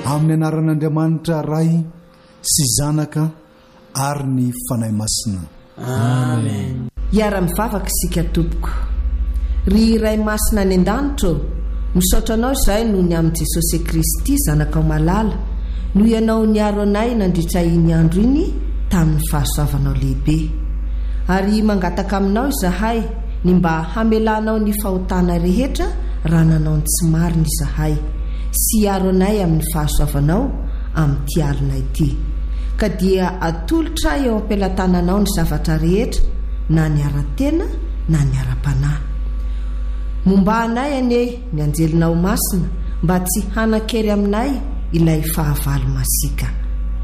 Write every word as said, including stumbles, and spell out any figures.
amin'ny anaran'Andriamanitra ray sy zanaka ary ny fanahy masina. Amen. Iara-mivavaka isika tompoko. Ry iray masina any an-danitra, misaotra anao izahay noho ny amin'i Jesosy Kristy zanakao malala, noho ianao niaro anay nandritra iny andro iny tamin'ny fahasoavanao lehibe. Ary mangataka aminao izahay ny mba hamelanao ny fahotana rehetra raha nanao ny tsy marina izahay, sy hiaro anay amin'ny fahasoavanao amin'ity alina ity. Ka dia atolotra eo am-pelatananao ny zavatra rehetra, na ny ara-tena na ny ara-panahy. Momba anay ane ny anjelinao masina mba tsy hanakery aminay ilay fahavalo masika.